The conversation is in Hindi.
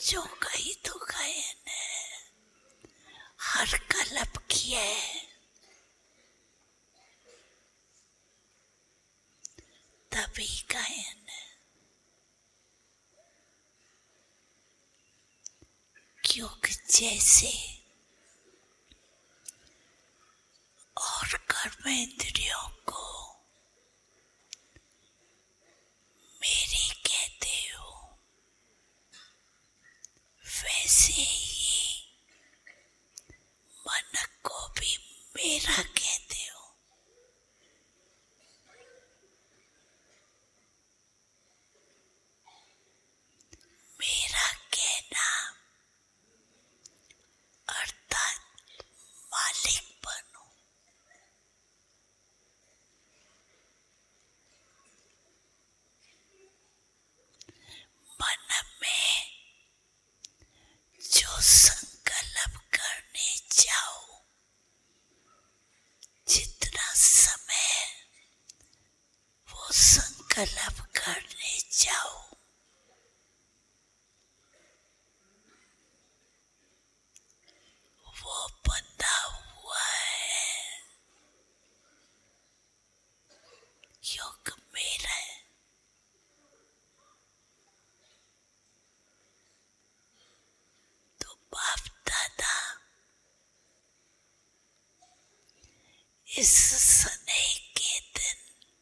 जो गई तो गए ने हर कलप किए तभी गए ने, क्योंकि जैसे और कर्मेंद्रियों को मेरी कहते हो वैसे ही मन को भी मेरा कहते हो। मेरा कहना अर्थात मालिक बनो। मन में जो संकल्प करने जाओ, जितना समय वो संकल्प करने जाओ, वो बंधा हुआ है, योग मेरा है। तो बाप दादा इस